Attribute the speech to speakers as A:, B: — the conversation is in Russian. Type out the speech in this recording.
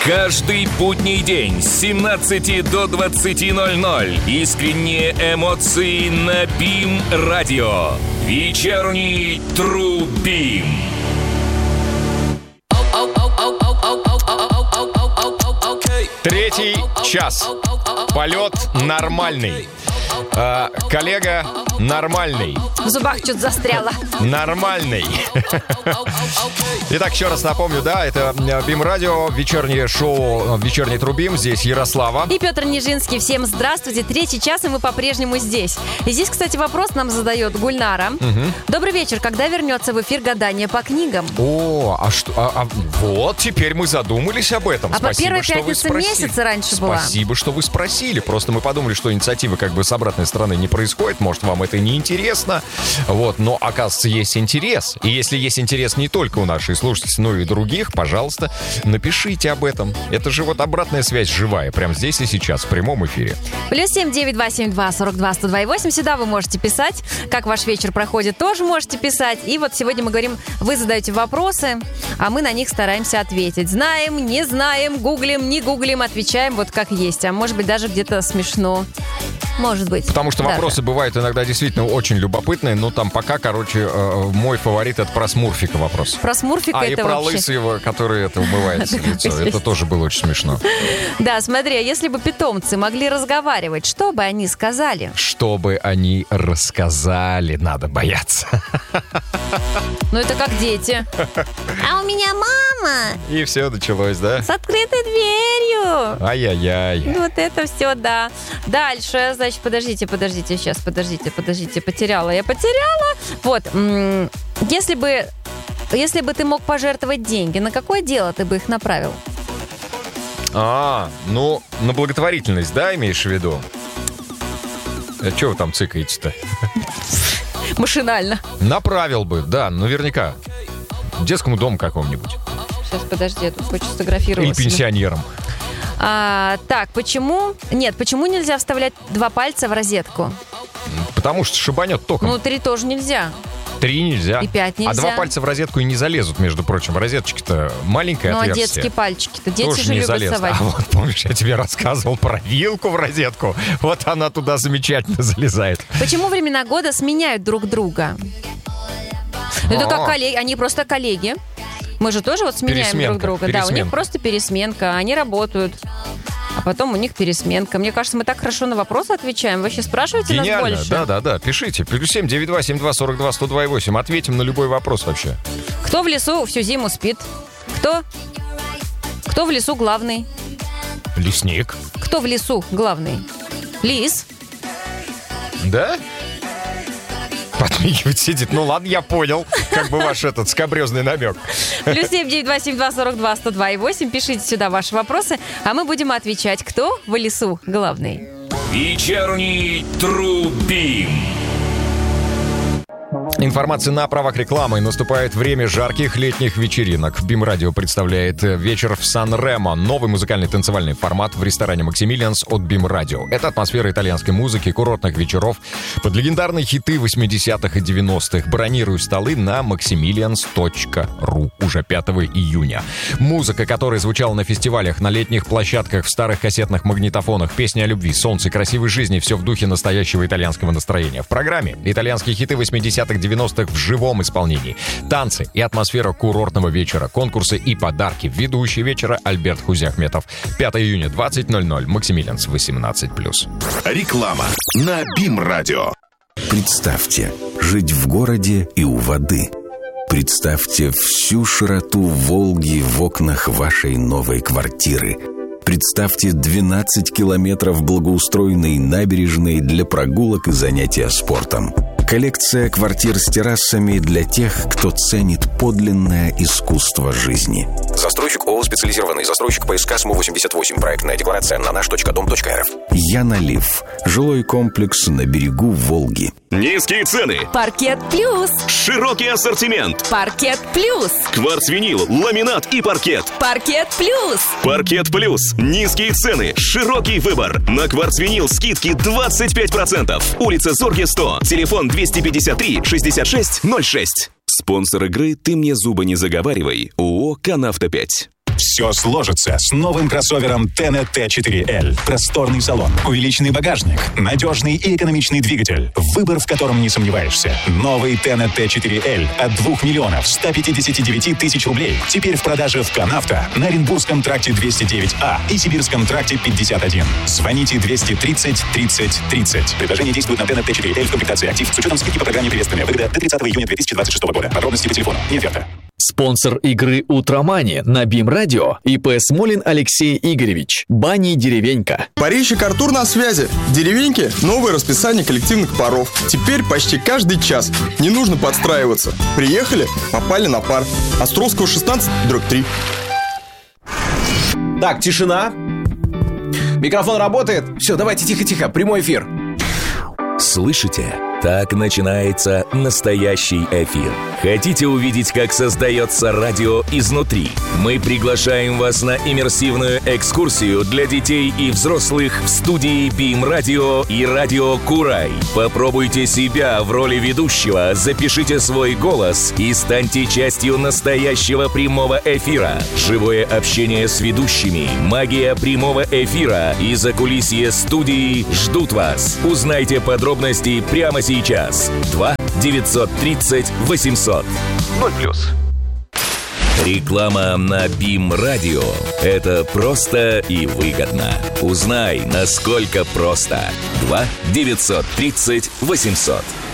A: Каждый будний день с 17 до 20:00. Искренние эмоции на БИМ-радио. Вечерний Трубим.
B: Третий час. Полет нормальный. Коллега нормальный.
C: В зубах что-то застряло.
B: Нормальный. Итак, еще раз напомню, да, это БИМ-радио, вечернее шоу «Вечерний Трубим». Здесь Ярослава.
C: И Петр Нижинский. Всем здравствуйте. Третий час, и мы по-прежнему здесь. И здесь, кстати, вопрос нам задает Гульнара. Добрый вечер. Когда вернется в эфир гадание по книгам?
B: О, а что? Вот, теперь мы задумались об этом.
C: А по
B: Спасибо,
C: первой
B: что вы
C: пятнице
B: спросили.
C: месяца раньше была.
B: Спасибо, что вы спросили. Просто мы подумали, что инициатива как бы с обратной стороны не происходит. Может, вам это не интересно. Вот, но, оказывается, есть интерес. И если есть интерес не только у наших слушателей, но и других, пожалуйста, напишите об этом. Это же вот обратная связь живая, прямо здесь и сейчас, в прямом эфире.
C: +7 9272 42 102 Сюда вы можете писать. Как ваш вечер проходит, тоже можете писать. И вот сегодня мы говорим, вы задаете вопросы, а мы на них стараемся ответить. Знаем, не знаем, гуглим, не гуглим, отвечаем вот как есть. А может быть, даже где-то смешно. Может быть.
B: Потому что вопросы бывают иногда действительно очень любопытные, но там пока, короче, мой фаворит — это про Смурфика вопрос.
C: Про Смурфика это
B: и про
C: вообще...
B: Лысого, который это умывается в лицо. Это тоже было очень смешно.
C: Да, смотри, а если бы питомцы могли разговаривать, что бы они сказали?
B: Что бы они рассказали, надо бояться.
C: Ну, это как дети. А у меня мама
B: И все началось, да?
C: с открытой дверью.
B: Ай-яй-яй.
C: Вот это все, да. Дальше, значит, подождите, сейчас, подождите, потеряла. Вот, если бы ты мог пожертвовать деньги, на какое дело ты бы их направил?
B: Ну, на благотворительность, да, имеешь в виду? А что вы там цыкаете-то?
C: Машинально.
B: Направил бы, да, наверняка. Детскому дому какому-нибудь.
C: Сейчас, подожди, я тут хочу сфотографировать.
B: Или пенсионерам.
C: Так, почему нельзя вставлять 2 пальца в розетку?
B: Потому что шибанет током.
C: Ну, 3 тоже нельзя.
B: 3 нельзя.
C: И 5 нельзя.
B: А 2 пальца в розетку и не залезут, между прочим. Розеточка-то маленькая
C: Ну, а
B: отверстие.
C: детские пальчики-то? Дети
B: тоже
C: же
B: не
C: любят
B: залезут.
C: совать.
B: А вот помнишь, я тебе рассказывал про вилку в розетку? Вот она туда замечательно залезает.
C: Почему времена года сменяют друг друга? Это как коллеги, они просто коллеги. Мы же тоже вот сменяем друг друга. Да, у них просто пересменка, они работают. А потом у них пересменка. Мне кажется, мы так хорошо на вопросы отвечаем. Вы вообще спрашиваете
B: Гениально.
C: нас больше?
B: Да. Пишите. +7 92 72 42 102 8. Ответим на любой вопрос вообще.
C: Кто в лесу всю зиму спит? Кто в лесу главный?
B: Лесник.
C: Кто в лесу главный? Лис.
B: Да? Подмигивать сидит. Ну ладно, я понял. Как бы ваш этот скабрезный намек.
C: +7 9272 42 102 8. Пишите сюда ваши вопросы, а мы будем отвечать, кто в лесу главный.
A: Вечерний Трубим.
B: Информация на правах рекламы. Наступает время жарких летних вечеринок. БИМ-радио представляет «Вечер в Сан-Ремо». Новый музыкальный танцевальный формат в ресторане «Максимилианс» от БИМ-радио. Это атмосфера итальянской музыки, курортных вечеров под легендарные хиты 80-х и 90-х. Бронирую столы на maximilians.ru уже 5 июня. Музыка, которая звучала на фестивалях, на летних площадках, в старых кассетных магнитофонах, песни о любви, солнце, красивой жизни, все в духе настоящего итальянского настроения. В программе итальянские хиты 80-х, 90-х в живом исполнении. Танцы и атмосфера курортного вечера, конкурсы и подарки. Ведущий вечера Альберт Хузиахметов. 5 июня, 20:00. Максимилианс, 18+.
D: Реклама на БИМ-радио.
E: Представьте, жить в городе и у воды. Представьте всю широту Волги в окнах вашей новой квартиры. Представьте 12 километров благоустроенной набережной для прогулок и занятия спортом. Коллекция квартир с террасами для тех, кто ценит подлинное искусство жизни.
F: Застройщик ООО «Специализированный застройщик» ПСК СМУ-88. Проектная декларация на наш.дом.рф.
E: Янолив. Жилой комплекс на берегу Волги.
D: Низкие цены.
C: Паркет Плюс.
D: Широкий ассортимент.
C: Паркет Плюс.
D: Кварцвинил, ламинат и паркет.
C: Паркет Плюс.
D: Паркет Плюс. Низкие цены. Широкий выбор. На кварцвинил скидки 25%. Улица Зорге, 100. Телефон 253 66 06. Спонсор игры «Ты мне зубы не заговаривай» ООО «Канавто 5».
G: Все сложится с новым кроссовером Tennet T4L. Просторный салон, увеличенный багажник, надежный и экономичный двигатель. Выбор, в котором не сомневаешься. Новый Tennet T4L от 2 миллионов 159 тысяч рублей. Теперь в продаже в Канавто, на Оренбургском тракте 209А и Сибирском тракте 51. Звоните 230 30 30. Предложение действует на Tennet T4L в комплектации «Актив» с учетом скидки по программе «Приветственная выгода» до 30 июня 2026 года. Подробности по телефону. Не оферта.
H: Спонсор игры «Утромани» на БИМ-радио ИП Смолин Алексей Игоревич. Бани «Деревенька».
I: Парищик Артур на связи. «Деревеньки» — новое расписание коллективных паров. Теперь почти каждый час. Не нужно подстраиваться. Приехали, попали на пар. Островского 16/3.
J: Так, тишина. Микрофон работает? Все, давайте тихо-тихо, прямой эфир.
A: Слышите? Так начинается настоящий эфир. Хотите увидеть, как создается радио изнутри? Мы приглашаем вас на иммерсивную экскурсию для детей и взрослых в студии БИМ-радио и радио Курай. Попробуйте себя в роли ведущего, запишите свой голос и станьте частью настоящего прямого эфира. Живое общение с ведущими, магия прямого эфира и закулисье студии ждут вас. Узнайте подробности прямо сейчас. 2 930 800 0+. Реклама на БИМ-радио – это просто и выгодно. Узнай, насколько просто. 2 930 800